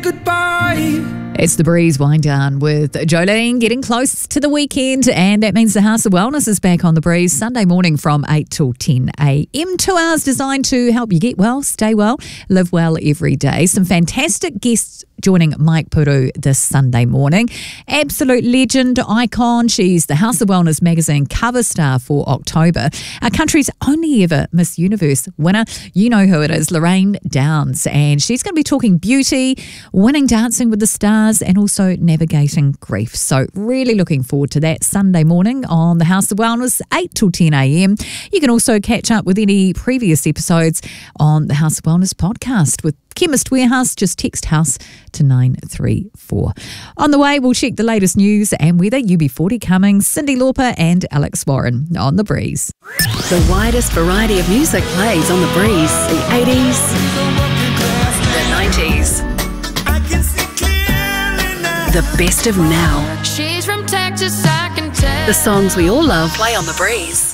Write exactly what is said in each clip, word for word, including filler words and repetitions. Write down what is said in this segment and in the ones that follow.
goodbye. It's the Breeze Wind Down with Jolene, getting close to the weekend, and that means the House of Wellness is back on the Breeze Sunday morning from eight till ten a m. Two hours designed to help you get well, stay well, live well every day. Some fantastic guests joining Mike Puru this Sunday morning. Absolute legend, icon. She's the House of Wellness magazine cover star for October. Our country's only ever Miss Universe winner. You know who it is, Lorraine Downs. And she's going to be talking beauty, winning Dancing with the Stars, and also navigating grief. So really looking forward to that Sunday morning on the House of Wellness, eight till ten a m. You can also catch up with any previous episodes on the House of Wellness podcast with Chemist Warehouse. Just text house to nine three four. On the way, we'll check the latest news and weather. U B forty coming, Cyndi Lauper and Alex Warren on The Breeze. The widest variety of music plays on The Breeze. The eighties, the nineties, the best of now. She's from Texas, I can tell. The songs we all love play on The Breeze.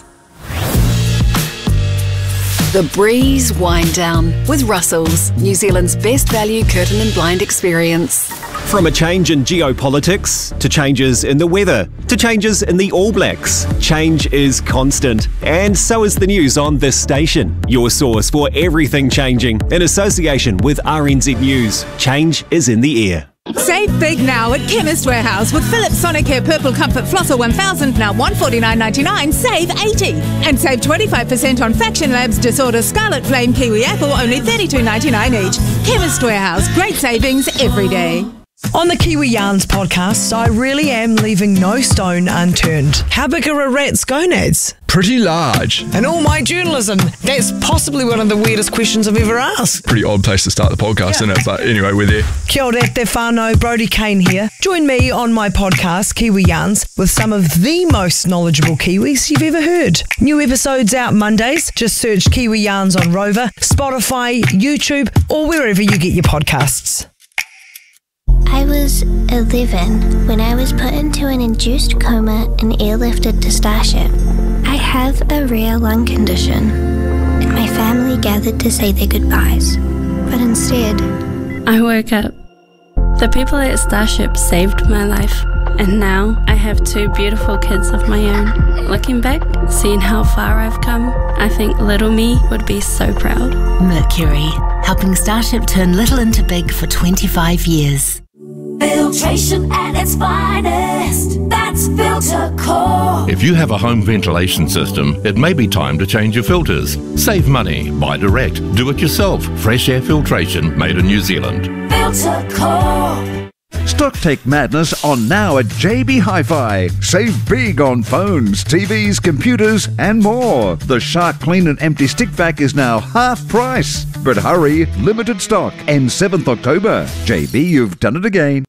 The Breeze Wind Down with Russell's, New Zealand's best value curtain and blind experience. From a change in geopolitics, to changes in the weather, to changes in the All Blacks, change is constant. And so is the news on this station. Your source for everything changing, in association with R N Z News. Change is in the air. Save big now at Chemist Warehouse with Philips Sonicare Purple Comfort Flosser one thousand, now one hundred forty-nine ninety-nine, save eighty. And save twenty-five percent on Faction Labs Disorder Scarlet Flame Kiwi Apple, only thirty-two ninety-nine each. Chemist Warehouse, great savings every day. On the Kiwi Yarns podcast, I really am leaving no stone unturned. How big are a rat's gonads? Pretty large. In all my journalism, that's possibly one of the weirdest questions I've ever asked. Pretty odd place to start the podcast, Yeah. isn't it? But anyway, we're there. Kia ora te whānau, Brodie Kane here. Join me on my podcast, Kiwi Yarns, with some of the most knowledgeable Kiwis you've ever heard. New episodes out Mondays. Just search Kiwi Yarns on Rover, Spotify, YouTube, or wherever you get your podcasts. I was eleven when I was put into an induced coma and airlifted to Starship. I have a rare lung condition, and my family gathered to say their goodbyes. But instead, I woke up. The people at Starship saved my life, and now I have two beautiful kids of my own. Looking back, seeing how far I've come, I think little me would be so proud. Mercury, helping Starship turn little into big for twenty-five years. Filtration at its finest. That's Filter Core. If you have a home ventilation system, it may be time to change your filters. Save money. Buy direct. Do it yourself. Fresh air filtration made in New Zealand. Filter Core. Stocktake madness on now at J B Hi-Fi. Save big on phones, T Vs, computers and more. The Shark Clean and Empty Stick Vac is now half price. But hurry, limited stock. Ends seventh October. J B, you've done it again.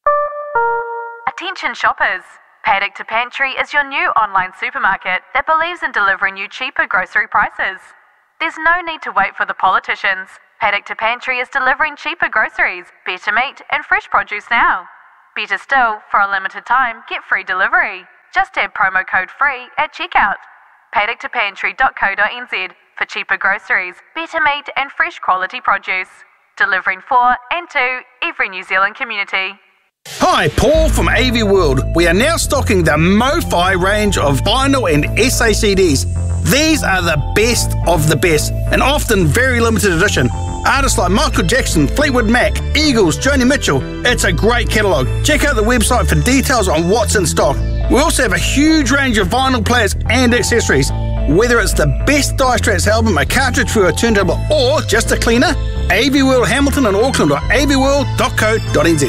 Attention shoppers. Paddock to Pantry is your new online supermarket that believes in delivering you cheaper grocery prices. There's no need to wait for the politicians. Paddock to Pantry is delivering cheaper groceries, better meat and fresh produce now. Better still, for a limited time, get free delivery. Just add promo code FREE at checkout. paddock to pantry dot co dot n z for cheaper groceries, better meat and fresh quality produce. Delivering for and to every New Zealand community. Hi, Paul from A V World. We are now stocking the MoFi range of vinyl and S A C Ds. These are the best of the best and often very limited edition. Artists like Michael Jackson, Fleetwood Mac, Eagles, Joni Mitchell. It's a great catalogue. Check out the website for details on what's in stock. We also have a huge range of vinyl players and accessories. Whether it's the best Dire Straits album, a cartridge for a turntable, or just a cleaner, A V World Hamilton and Auckland or a v world dot co dot n z.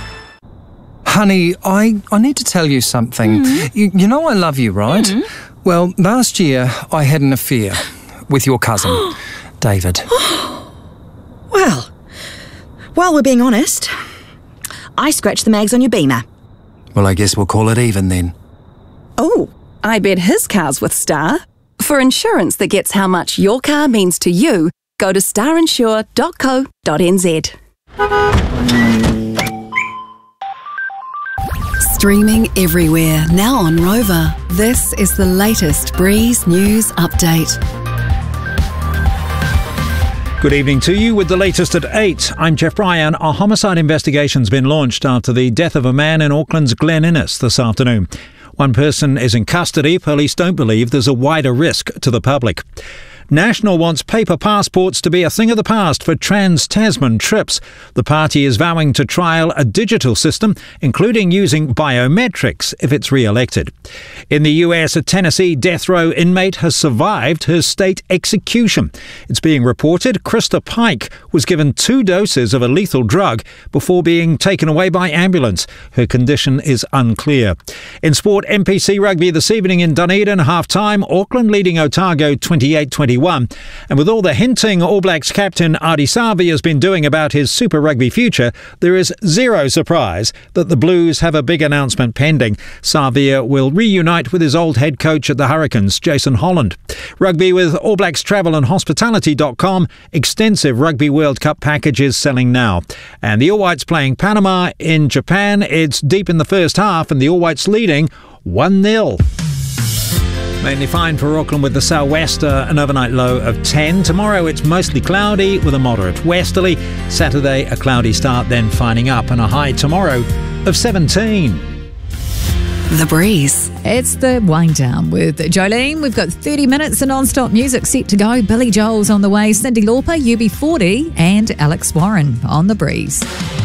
Honey, I, I need to tell you something. Mm. You, you know I love you, right? Mm. Well, last year I had an affair with your cousin, David. Well, while we're being honest, I scratched the mags on your Beamer. Well, I guess we'll call it even then. Oh, I bet his car's with Star. For insurance that gets how much your car means to you, go to star insure dot co dot n z. Streaming everywhere, now on Rover. This is the latest Breeze News Update. Good evening to you with the latest at eight. I'm Jeff Bryan. A homicide investigation's been launched after the death of a man in Auckland's Glen Innes this afternoon. One person is in custody. Police don't believe there's a wider risk to the public. National wants paper passports to be a thing of the past for trans-Tasman trips. The party is vowing to trial a digital system, including using biometrics if it's re-elected. In the U S, a Tennessee death row inmate has survived her state execution. It's being reported Krista Pike was given two doses of a lethal drug before being taken away by ambulance. Her condition is unclear. In sport, N P C rugby this evening in Dunedin, half-time, Auckland leading Otago twenty-eight twenty-one. And with all the hinting All Blacks captain Ardie Savea has been doing about his Super Rugby future, there is zero surprise that the Blues have a big announcement pending. Savea will reunite with his old head coach at the Hurricanes, Jason Holland. Rugby with All Blacks Travel and Hospitality dot com. Extensive Rugby World Cup packages selling now. And the All Whites playing Panama in Japan. It's deep in the first half and the All Whites leading one nil. Mainly fine for Auckland with the sou'wester, an overnight low of ten. Tomorrow it's mostly cloudy with a moderate westerly. Saturday a cloudy start, then fining up, and a high tomorrow of seventeen. The Breeze. It's the wind down with Jolene. We've got thirty minutes of non-stop music set to go. Billy Joel's on the way, Cyndi Lauper, U B forty, and Alex Warren on The Breeze.